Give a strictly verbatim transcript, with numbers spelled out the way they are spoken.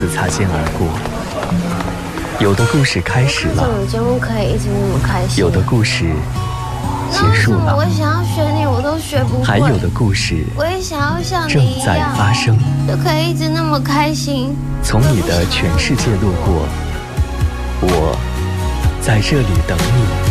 擦肩而过。有的故事开始了， 这种节目可以一直那么开心。 有的故事结束了， 我想要学你，我都学不会。 还有的故事我也想要像你正一样在发生， 就可以一直那么开心。 从你的全世界路过，我在这里等你。